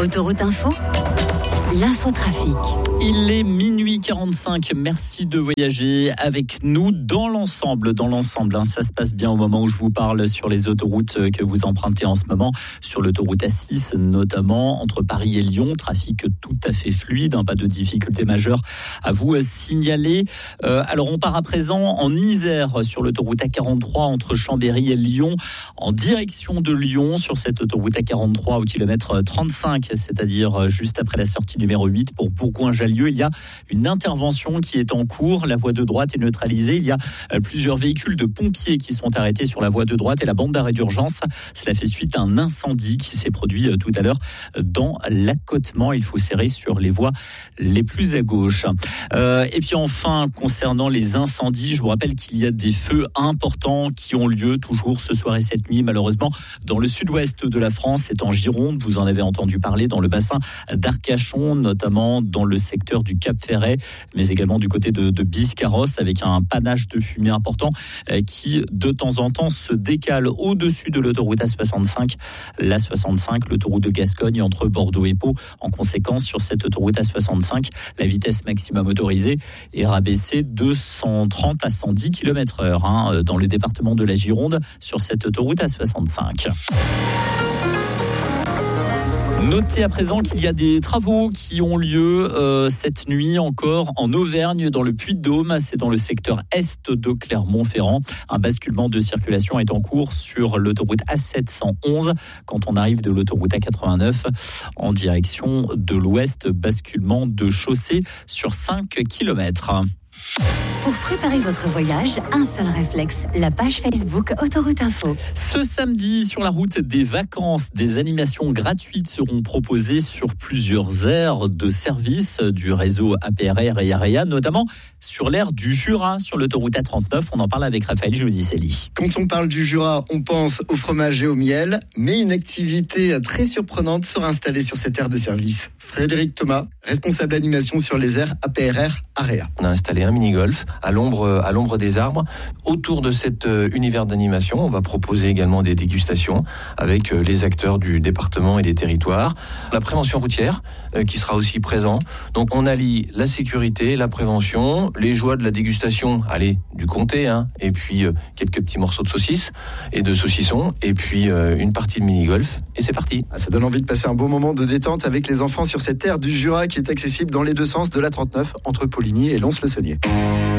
Autoroute Info, l'infotrafic. Il est minuit 45. Merci de voyager avec nous dans l'ensemble. Ça se passe bien au moment où je vous parle sur les autoroutes que vous empruntez en ce moment. Sur l'autoroute A6, notamment entre Paris et Lyon. Trafic tout à fait fluide, pas de difficultés majeures à vous signaler. Alors on part à présent en Isère sur l'autoroute A43 entre Chambéry et Lyon. En direction de Lyon sur cette autoroute A43 au kilomètre 35, c'est-à-dire juste après la sortie numéro 8 pour Bourgoin-Jallieu. Il y a une intervention qui est en cours. La voie de droite est neutralisée. Il y a plusieurs véhicules de pompiers qui sont arrêtés sur la voie de droite et la bande d'arrêt d'urgence. Cela fait suite à un incendie qui s'est produit tout à l'heure dans l'accotement. Il faut serrer sur les voies les plus à gauche. Et puis enfin, concernant les incendies, je vous rappelle qu'il y a des feux importants qui ont lieu toujours ce soir et cette nuit, malheureusement, dans le sud-ouest de la France et en Gironde. Vous en avez entendu parler dans le bassin d'Arcachon, notamment dans le secteur du Cap-Ferret, mais également du côté de Biscarrosse, avec un panache de fumée important qui, de temps en temps, se décale au-dessus de l'autoroute A65. L'A65, l'autoroute de Gascogne entre Bordeaux et Pau. En conséquence, sur cette autoroute A65, la vitesse maximum autorisée est rabaissée de 130 à 110 km/h dans le département de la Gironde sur cette autoroute A65. Notez à présent qu'il y a des travaux qui ont lieu cette nuit encore en Auvergne, dans le Puy-de-Dôme. C'est dans le secteur est de Clermont-Ferrand. Un basculement de circulation est en cours sur l'autoroute A711 quand on arrive de l'autoroute A89 en direction de l'ouest. Basculement de chaussée sur 5 km. Pour préparer votre voyage, un seul réflexe, la page Facebook Autoroute Info. Ce samedi, sur la route des vacances, des animations gratuites seront proposées sur plusieurs aires de service du réseau APRR et AREA, notamment sur l'aire du Jura, sur l'autoroute A39. On en parle avec Raphaël Giudicelli. Quand on parle du Jura, on pense au fromage et au miel, mais une activité très surprenante sera installée sur cette aire de service. Frédéric Thomas, responsable animation sur les aires APRR AREA. On a installé un mini-golf à l'ombre des arbres. Autour de cet univers d'animation, on va proposer également des dégustations avec les acteurs du département et des territoires. La prévention routière qui sera aussi présent. Donc on allie la sécurité, la prévention, les joies de la dégustation, du comté, et puis quelques petits morceaux de saucisses et de saucissons, et puis une partie de mini-golf, et c'est parti. Ça donne envie de passer un beau moment de détente avec les enfants sur cette aire du Jura qui est accessible dans les deux sens de l'A39 entre Poligny et Lons-le-Saunier.